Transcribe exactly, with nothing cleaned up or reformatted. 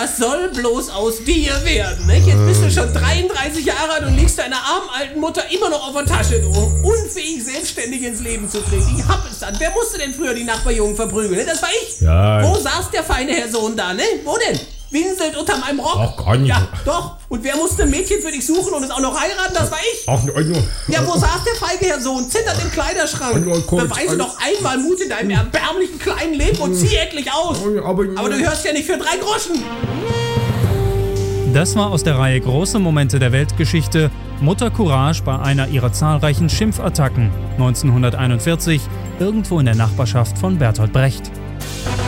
was soll bloß aus dir werden, nicht? Jetzt bist du schon dreiunddreißig Jahre alt und liegst deiner armen alten Mutter immer noch auf der Tasche, du. Unfähig, selbstständig ins Leben zu treten. Ich hab es dann. Wer musste denn früher die Nachbarjungen verprügeln, ne? Das war ich. Ja. Wo saß der feine Herr Sohn da, ne? Wo denn? Winselt unter meinem Rock. Ach, gar nicht. Ja, doch. Und wer musste ein Mädchen für dich suchen und es auch noch heiraten? Das war ich. Ach, also, Ja, wo saß der feige Herr Sohn? Zittert im Kleiderschrank. Also, kurz, Beweise also- doch einmal Mut in deinem erbärmlichen kleinen Leben und zieh endlich aus. aber, Aber du hörst ja nicht für drei Groschen. Das war aus der Reihe Große Momente der Weltgeschichte Mutter Courage bei einer ihrer zahlreichen Schimpfattacken neunzehnhunderteinundvierzig irgendwo in der Nachbarschaft von Bertolt Brecht.